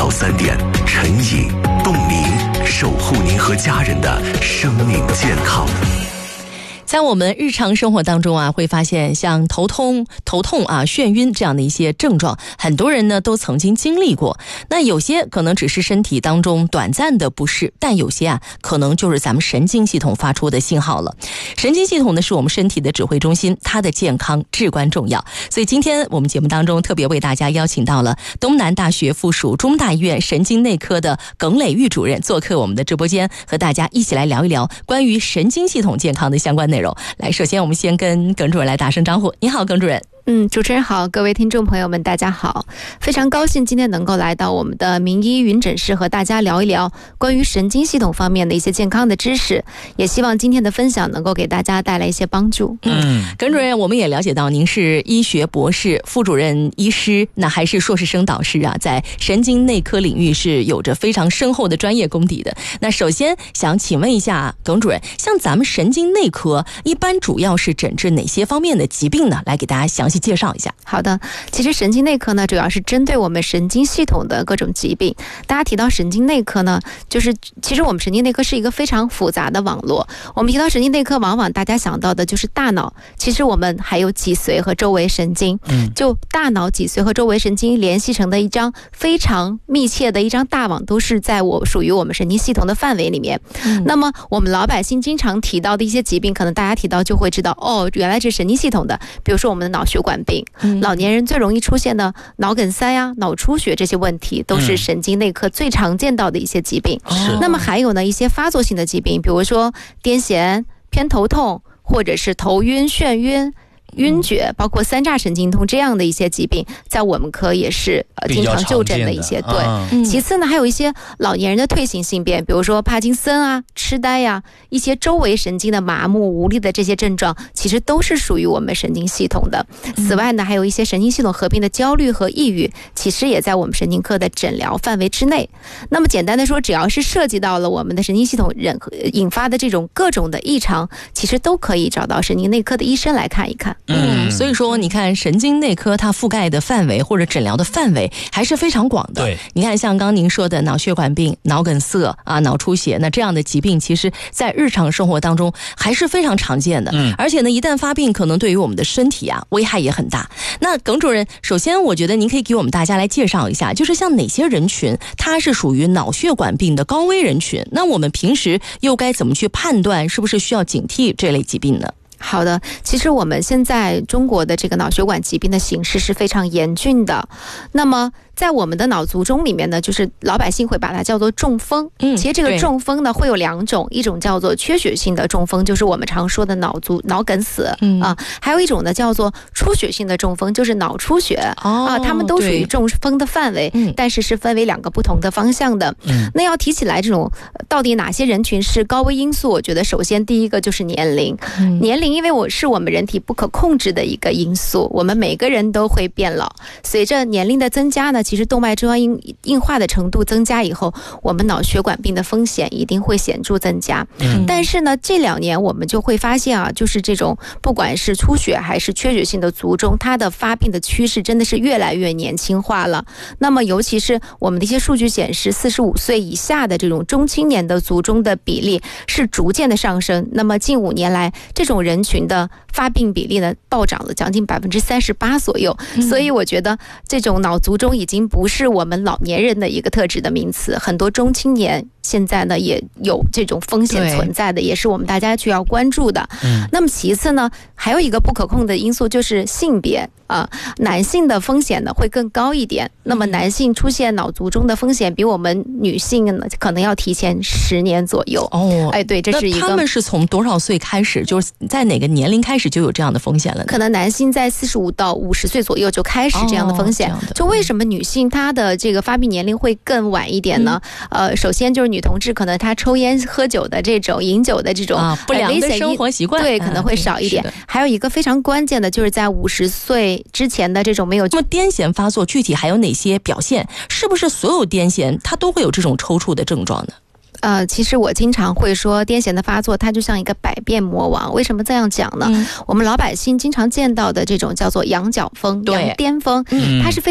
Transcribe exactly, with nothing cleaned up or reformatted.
到三点，陈颖、冻龄守护您和家人的生命健康。 在我们日常生活当中啊，会发现像头痛、头痛啊、眩晕这样的一些症状，很多人呢都曾经经历过。那有些可能只是身体当中短暂的不适，但有些啊可能就是咱们神经系统发出的信号了。神经系统呢是我们身体的指挥中心，它的健康至关重要。所以今天我们节目当中特别为大家邀请到了东南大学附属中大医院神经内科的耿磊玉主任做客我们的直播间，和大家一起来聊一聊关于神经系统健康的相关内容。来，首先我们先跟耿主任来打声招呼。你好，耿主任。 嗯，主持人好，各位听众朋友们大家好，非常高兴今天能够来到我们的名医云诊室，和大家聊一聊关于神经系统方面的一些健康的知识，也希望今天的分享能够给大家带来一些帮助。 嗯，耿主任，我们也了解到您是医学博士、副主任医师，那还是硕士生导师啊，在神经内科领域是有着非常深厚的专业功底的。那首先想请问一下耿主任，像咱们神经内科一般主要是诊治哪些方面的疾病呢？来给大家详细介绍一下。 好的，其实神经内科呢主要是针对我们神经系统的各种疾病。大家提到神经内科呢，就是其实我们神经内科是一个非常复杂的网络。我们提到神经内科，往往大家想到的就是大脑，其实我们还有脊髓和周围神经。嗯，就大脑、脊髓和周围神经联系成的一张非常密切的一张大网，都是在我属于我们神经系统的范围里面。嗯，那么我们老百姓经常提到的一些疾病，可能大家提到就会知道，哦，原来是神经系统的，比如说我们的脑血管病。嗯，老年人最容易出现的脑梗塞呀、脑出血这些问题，都是神经内科最常见到的一些疾病。嗯，那么还有呢一些发作性的疾病，比如说癫痫、偏头痛，或者是头晕、眩晕、晕厥，包括三叉神经痛这样的一些疾病，在我们科也是呃经常就诊的一些。对，嗯，其次呢，还有一些老年人的退行性病，比如说帕金森啊、痴呆呀、啊，一些周围神经的麻木无力的这些症状，其实都是属于我们神经系统的。此外呢，还有一些神经系统合并的焦虑和抑郁，其实也在我们神经科的诊疗范围之内。那么简单的说，只要是涉及到了我们的神经系统人引发的这种各种的异常，其实都可以找到神经内科的医生来看一看。 嗯，所以说你看神经内科它覆盖的范围或者诊疗的范围还是非常广的。对，你看像刚您说的脑血管病、脑梗塞啊、脑出血，那这样的疾病其实在日常生活当中还是非常常见的。嗯，而且呢一旦发病，可能对于我们的身体啊危害也很大。那耿主任，首先我觉得您可以给我们大家来介绍一下，就是像哪些人群它是属于脑血管病的高危人群，那我们平时又该怎么去判断是不是需要警惕这类疾病呢？ 好的，其实我们现在中国的这个脑血管疾病的形势是非常严峻的。那么在我们的脑卒中里面呢，就是老百姓会把它叫做中风。嗯，其实这个中风呢会有两种，一种叫做缺血性的中风，就是我们常说的脑卒脑梗死。嗯啊，还有一种呢叫做出血性的中风，就是脑出血。哦，啊，它们都属于中风的范围，但是是分为两个不同的方向的。嗯，那要提起来这种到底哪些人群是高危因素，我觉得首先第一个就是年龄。嗯，年龄因为我是我们人体不可控制的一个因素，我们每个人都会变老，随着年龄的增加呢，其实动脉粥样硬硬化的程度增加以后，我们脑血管病的风险一定会显著增加。嗯，但是呢这两年我们就会发现啊，就是这种不管是出血还是缺血性的卒中，它的发病的趋势真的是越来越年轻化了。那么尤其是我们的一些数据显示，四十五岁以下的这种中青年的卒中的比例是逐渐的上升。那么近五年来，这种人群的发病比例呢暴涨了将近百分之三十八左右。嗯，所以我觉得这种脑卒中已经不是我们老年人的一个特指的名词，很多中青年现在呢也有这种风险存在的，也是我们大家需要关注的。嗯，那么其次呢，还有一个不可控的因素就是性别啊，男性的风险呢会更高一点。那么男性出现脑卒中的风险比我们女性呢可能要提前十年左右。哦，哎，对，这是一个。 那他们是从多少岁开始，就是在哪个年龄开始就有这样的风险了呢？ 可能男性在四十五到五十岁左右就开始这样的风险。哦，就为什么女性她的这个发病年龄会更晚一点呢？嗯，呃，首先就是女同志可能她抽烟喝酒的这种饮酒的这种、啊、 不良的生活习惯， 对，可能会少一点。嗯，还有一个非常关键的就是在五十岁之前的这种没有。 那么癫痫发作具体还有哪些表现？是不是所有癫痫它都会有这种抽搐的症状呢？ 呃，其实我经常会说癫痫的发作它就像一个百变魔王。为什么这样讲呢？嗯，我们老百姓经常见到的这种叫做羊角风、羊癫风，嗯，它是非